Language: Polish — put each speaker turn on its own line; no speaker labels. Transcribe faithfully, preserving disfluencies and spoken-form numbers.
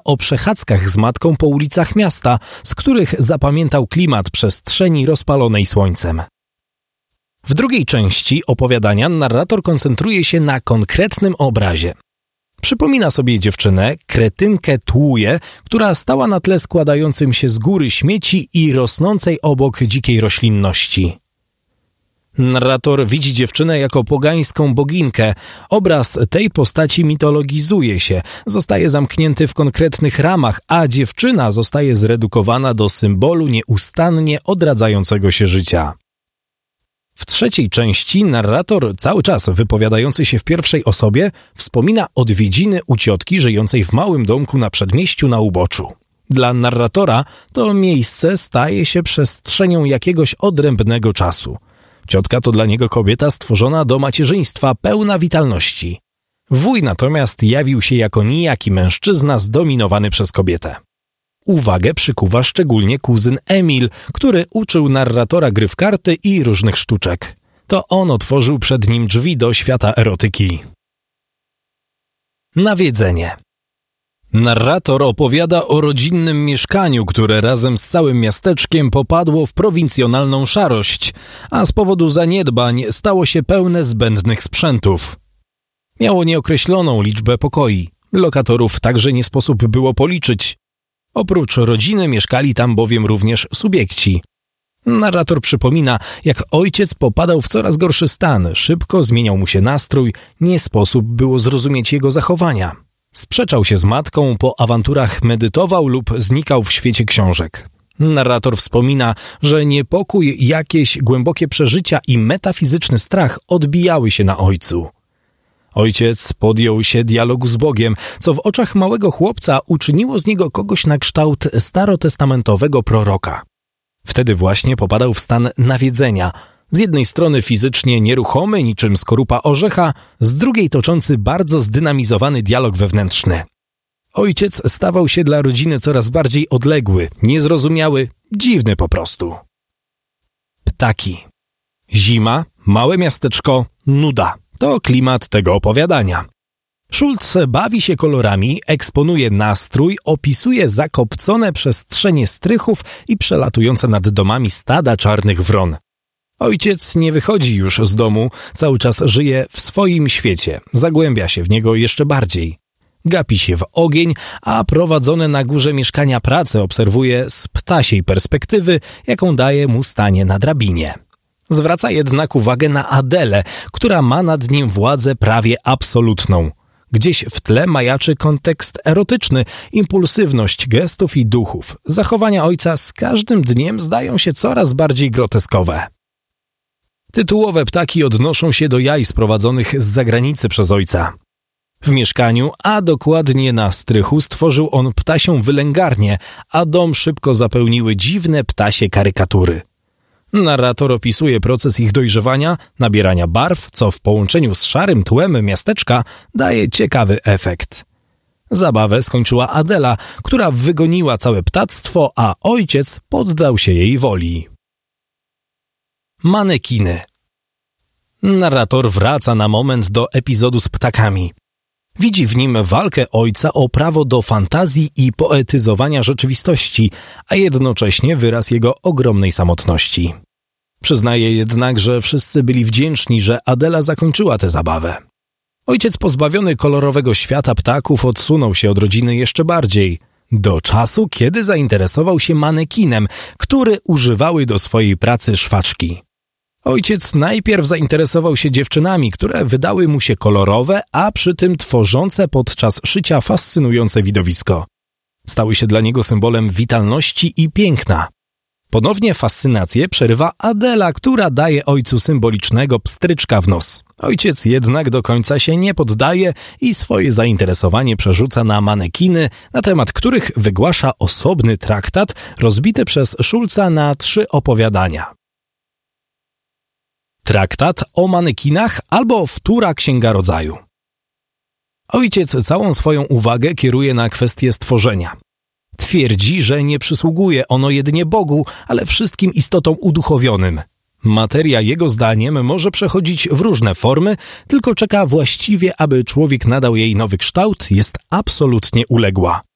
o przechadzkach z matką po ulicach miasta, z których zapamiętał klimat przestrzeni rozpalonej słońcem. W drugiej części opowiadania narrator koncentruje się na konkretnym obrazie. Przypomina sobie dziewczynę, kretynkę Tłuję, która stała na tle składającym się z góry śmieci i rosnącej obok dzikiej roślinności. Narrator widzi dziewczynę jako pogańską boginkę. Obraz tej postaci mitologizuje się, zostaje zamknięty w konkretnych ramach, a dziewczyna zostaje zredukowana do symbolu nieustannie odradzającego się życia. W trzeciej części narrator, cały czas wypowiadający się w pierwszej osobie, wspomina odwiedziny u ciotki żyjącej w małym domku na przedmieściu na uboczu. Dla narratora to miejsce staje się przestrzenią jakiegoś odrębnego czasu. Ciotka to dla niego kobieta stworzona do macierzyństwa, pełna witalności. Wuj natomiast jawił się jako nijaki mężczyzna zdominowany przez kobietę. Uwagę przykuwa szczególnie kuzyn Emil, który uczył narratora gry w karty i różnych sztuczek. To on otworzył przed nim drzwi do świata erotyki. Nawiedzenie. Narrator opowiada o rodzinnym mieszkaniu, które razem z całym miasteczkiem popadło w prowincjonalną szarość, a z powodu zaniedbań stało się pełne zbędnych sprzętów. Miało nieokreśloną liczbę pokoi, lokatorów także nie sposób było policzyć. Oprócz rodziny mieszkali tam bowiem również subiekci. Narrator przypomina, jak ojciec popadał w coraz gorszy stan, szybko zmieniał mu się nastrój, nie sposób było zrozumieć jego zachowania. Sprzeczał się z matką, po awanturach medytował lub znikał w świecie książek. Narrator wspomina, że niepokój, jakieś głębokie przeżycia i metafizyczny strach odbijały się na ojcu. Ojciec podjął się dialogu z Bogiem, co w oczach małego chłopca uczyniło z niego kogoś na kształt starotestamentowego proroka. Wtedy właśnie popadał w stan nawiedzenia, z jednej strony fizycznie nieruchomy, niczym skorupa orzecha, z drugiej toczący bardzo zdynamizowany dialog wewnętrzny. Ojciec stawał się dla rodziny coraz bardziej odległy, niezrozumiały, dziwny po prostu. Ptaki. Zima, małe miasteczko, nuda. To klimat tego opowiadania. Schulz bawi się kolorami, eksponuje nastrój, opisuje zakopcone przestrzenie strychów i przelatujące nad domami stada czarnych wron. Ojciec nie wychodzi już z domu, cały czas żyje w swoim świecie, zagłębia się w niego jeszcze bardziej. Gapi się w ogień, a prowadzone na górze mieszkania prace obserwuje z ptasiej perspektywy, jaką daje mu stanie na drabinie. Zwraca jednak uwagę na Adelę, która ma nad nim władzę prawie absolutną. Gdzieś w tle majaczy kontekst erotyczny, impulsywność gestów i duchów. Zachowania ojca z każdym dniem zdają się coraz bardziej groteskowe. Tytułowe ptaki odnoszą się do jaj sprowadzonych z zagranicy przez ojca. W mieszkaniu, a dokładnie na strychu, stworzył on ptasią wylęgarnię, a dom szybko zapełniły dziwne ptasie karykatury. Narrator opisuje proces ich dojrzewania, nabierania barw, co w połączeniu z szarym tłem miasteczka daje ciekawy efekt. Zabawę skończyła Adela, która wygoniła całe ptactwo, a ojciec poddał się jej woli. Manekiny. Narrator wraca na moment do epizodu z ptakami. Widzi w nim walkę ojca o prawo do fantazji i poetyzowania rzeczywistości, a jednocześnie wyraz jego ogromnej samotności. Przyznaje jednak, że wszyscy byli wdzięczni, że Adela zakończyła tę zabawę. Ojciec pozbawiony kolorowego świata ptaków odsunął się od rodziny jeszcze bardziej, do czasu, kiedy zainteresował się manekinem, który używały do swojej pracy szwaczki. Ojciec najpierw zainteresował się dziewczynami, które wydały mu się kolorowe, a przy tym tworzące podczas szycia fascynujące widowisko. Stały się dla niego symbolem witalności i piękna. Ponownie fascynację przerywa Adela, która daje ojcu symbolicznego pstryczka w nos. Ojciec jednak do końca się nie poddaje i swoje zainteresowanie przerzuca na manekiny, na temat których wygłasza osobny traktat rozbity przez Schulza na trzy opowiadania. Traktat o manekinach albo Wtóra Księga Rodzaju. Ojciec całą swoją uwagę kieruje na kwestię stworzenia. Twierdzi, że nie przysługuje ono jedynie Bogu, ale wszystkim istotom uduchowionym. Materia jego zdaniem może przechodzić w różne formy, tylko czeka właściwie, aby człowiek nadał jej nowy kształt, jest absolutnie uległa.